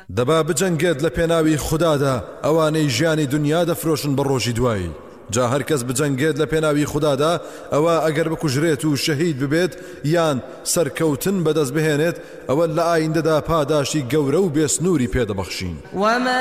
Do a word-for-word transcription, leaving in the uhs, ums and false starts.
دەبا بجەنگێت لە پێناوی خوددادا ئەوانەی ژیانی دنیا دەفرۆشن بە ڕۆژی دوایی جا هەر کەس بجەنگێت لە پێناوی خوددادا ئەوە ئەگەر بکوژرێت و شەهید ببێت یان سەرکەوتن بەدەست بهێنێت ئەوە لە ئایندەدا پاداشی گەورە و بێسنووری پێدەبەخشین.